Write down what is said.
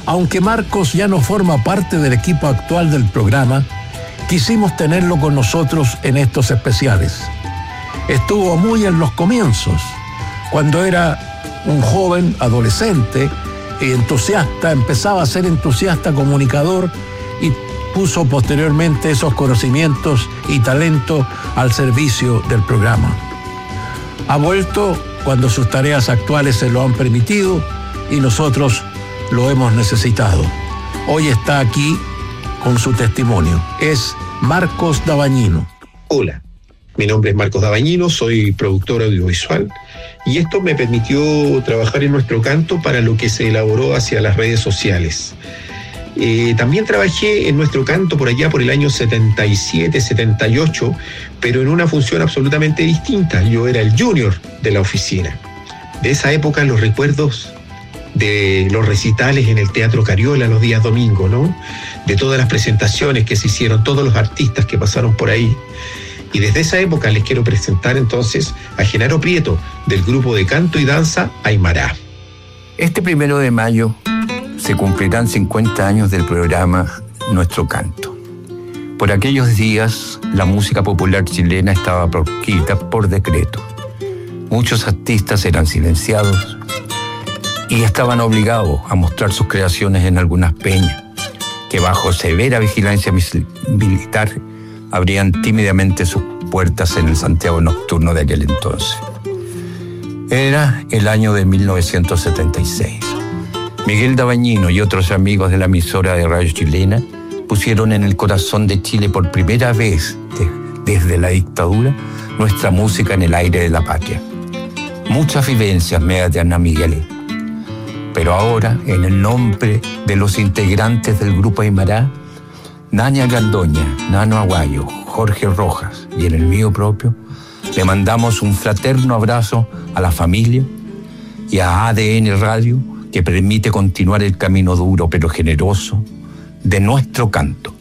Aunque Marcos ya no forma parte del equipo actual del programa, quisimos tenerlo con nosotros en estos especiales. Estuvo muy en los comienzos, cuando era un joven adolescente y entusiasta, empezaba a ser entusiasta comunicador y puso posteriormente esos conocimientos y talento al servicio del programa. Ha vuelto cuando sus tareas actuales se lo han permitido y nosotros lo hemos necesitado. Hoy está aquí con su testimonio. Es Marcos Dabañino. Hola, mi nombre es Marcos Dabañino, soy productor audiovisual y esto me permitió trabajar en Nuestro Canto para lo que se elaboró hacia las redes sociales. También trabajé en Nuestro Canto por allá por el año 77, 78, pero en una función absolutamente distinta. Yo era el junior de la oficina. De esa época los recuerdos de los recitales en el Teatro Cariola los días domingos, ¿no? De todas las presentaciones que se hicieron, todos los artistas que pasaron por ahí. Y desde esa época les quiero presentar entonces a Genaro Prieto, del grupo de canto y danza Aymará. Este 1 de mayo se cumplirán 50 años del programa Nuestro Canto. Por aquellos días, la música popular chilena estaba proscrita por decreto. Muchos artistas eran silenciados y estaban obligados a mostrar sus creaciones en algunas peñas, que bajo severa vigilancia militar abrían tímidamente sus puertas en el Santiago nocturno de aquel entonces. Era el año de 1976. Miguel Dabañino y otros amigos de la emisora de radio chilena pusieron en el corazón de Chile por primera vez desde la dictadura nuestra música en el aire de la patria. Muchas vivencias me dan a Miguel. Pero ahora, en el nombre de los integrantes del grupo Aymará, Nania Gandoña, Nano Aguayo, Jorge Rojas y en el mío propio, le mandamos un fraterno abrazo a la familia y a ADN Radio, que permite continuar el camino duro pero generoso de Nuestro Canto.